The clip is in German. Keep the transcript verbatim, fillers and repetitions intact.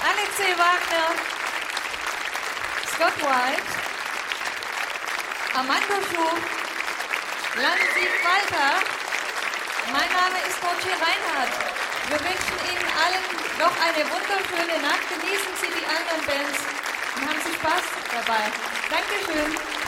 Alexei Wagner, Scott White, Armando Schub, Lansi Walter. Mein Name ist Roger Reinhardt. Wir wünschen Ihnen allen noch eine wunderschöne Nacht. Genießen Sie die anderen Bands und haben Sie Spaß dabei. Dankeschön.